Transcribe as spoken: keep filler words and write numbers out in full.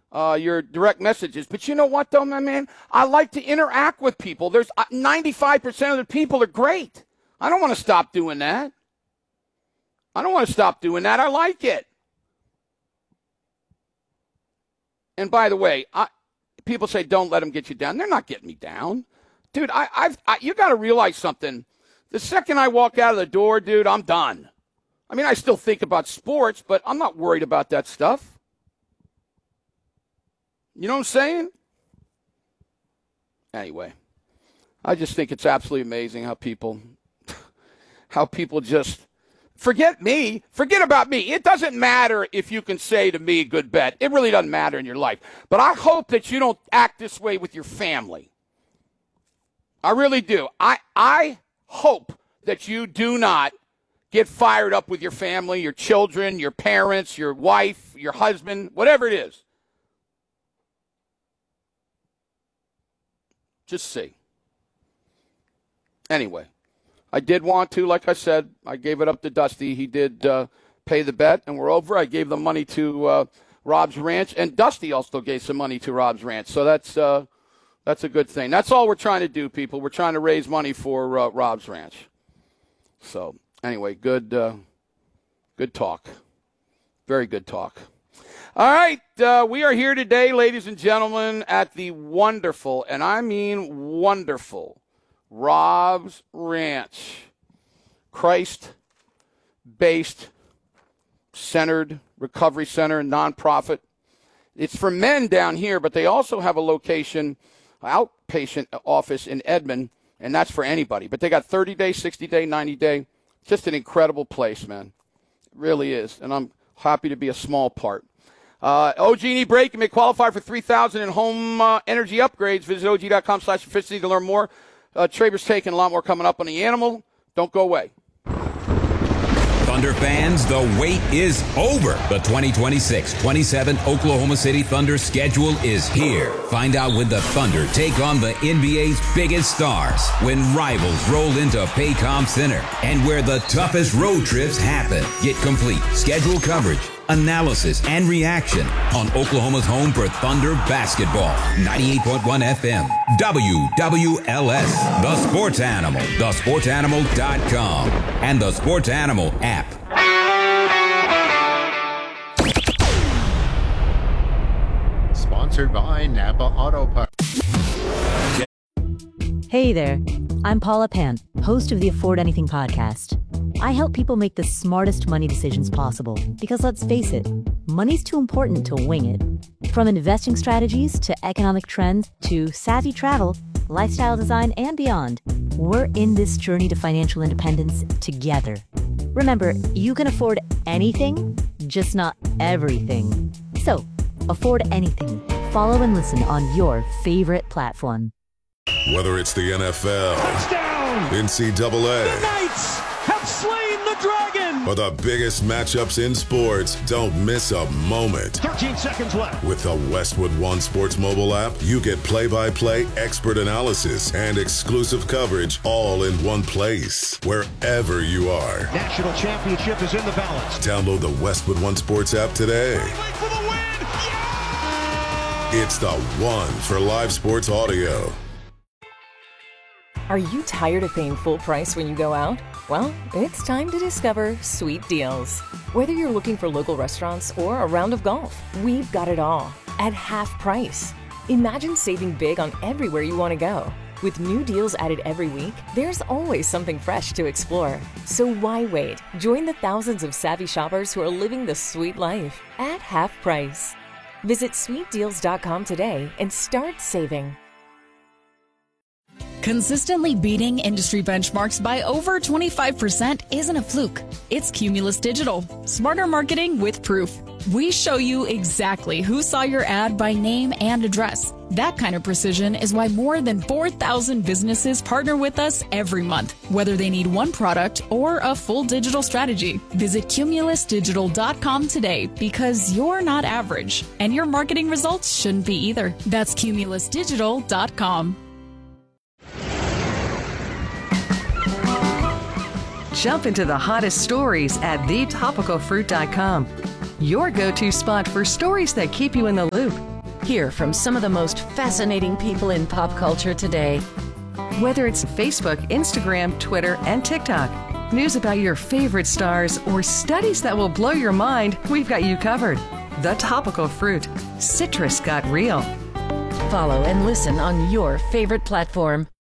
uh, your direct messages. But you know what, though, my man? I like to interact with people. There's uh, ninety-five percent of the people are great. I don't want to stop doing that. I don't want to stop doing that. I like it. And by the way, I, people say don't let them get you down. They're not getting me down. Dude, I, I've, I, you got to realize something. The second I walk out of the door, dude, I'm done. I mean, I still think about sports, but I'm not worried about that stuff. You know what I'm saying? Anyway, I just think it's absolutely amazing how people, how people just forget me, forget about me. It doesn't matter if you can say to me, good bet. It really doesn't matter in your life. But I hope that you don't act this way with your family. I really do. I, I hope that you do not get fired up with your family, your children, your parents, your wife, your husband, whatever it is. Just see. Anyway, I did want to, like I said, I gave it up to Dusty. He did uh, pay the bet, and we're over. I gave the money to uh, Rob's Ranch, and Dusty also gave some money to Rob's Ranch. So that's uh, that's a good thing. That's all we're trying to do, people. We're trying to raise money for uh, Rob's Ranch. So anyway, good, uh, good talk. Very good talk. All right, uh, we are here today, ladies and gentlemen, at the wonderful, and I mean wonderful, Rob's Ranch, Christ-based, centered recovery center, nonprofit. It's for men down here, but they also have a location, outpatient office in Edmond, and that's for anybody. But they got thirty-day, sixty-day, ninety-day. Just an incredible place, man. It really is, and I'm happy to be a small part. Uh, O G and E break. You may qualify for three thousand dollars in home uh, energy upgrades. Visit O G dot com slash efficiency to learn more. Uh, Traver's taking a lot more coming up on the animal. Don't go away. Thunder fans, the wait is over. The twenty twenty-six twenty-seven Oklahoma City Thunder schedule is here. Find out when the Thunder take on the N B A's biggest stars, when rivals roll into Paycom Center, and where the toughest road trips happen. Get complete schedule coverage, analysis, and reaction on Oklahoma's home for Thunder basketball. ninety-eight point one F M, W W L S, The Sports Animal, the sports animal dot com, and the Sports Animal app. Sponsored by Napa Auto Parts. Hey there, I'm Paula Pan, host of the Afford Anything podcast. I help people make the smartest money decisions possible because, let's face it, money's too important to wing it. From investing strategies to economic trends to savvy travel, lifestyle design, and beyond, we're in this journey to financial independence together. Remember, you can afford anything, just not everything. So, afford anything. Follow and listen on your favorite platform. Whether it's the N F L, touchdown, N C double A, the Knights have slain the dragon, or the biggest matchups in sports, don't miss a moment. thirteen seconds left. With the Westwood One Sports mobile app, you get play-by-play expert analysis and exclusive coverage all in one place, wherever you are. National championship is in the balance. Download the Westwood One Sports app today. For the win. Yeah! It's the one for live sports audio. Are you tired of paying full price when you go out? Well, it's time to discover Sweet Deals. Whether you're looking for local restaurants or a round of golf, we've got it all at half price. Imagine saving big on everywhere you want to go. With new deals added every week, there's always something fresh to explore. So why wait? Join the thousands of savvy shoppers who are living the sweet life at half price. Visit sweet deals dot com today and start saving. Consistently beating industry benchmarks by over twenty-five percent isn't a fluke. It's Cumulus Digital. Smarter marketing with proof. We show you exactly who saw your ad by name and address. That kind of precision is why more than four thousand businesses partner with us every month, whether they need one product or a full digital strategy. Visit cumulus digital dot com today because you're not average, and your marketing results shouldn't be either. That's cumulus digital dot com. Jump into the hottest stories at the topical fruit dot com. Your go-to spot for stories that keep you in the loop. Hear from some of the most fascinating people in pop culture today. Whether it's Facebook, Instagram, Twitter, and TikTok, news about your favorite stars, or studies that will blow your mind, we've got you covered. The Topical Fruit. Citrus got real. Follow and listen on your favorite platform.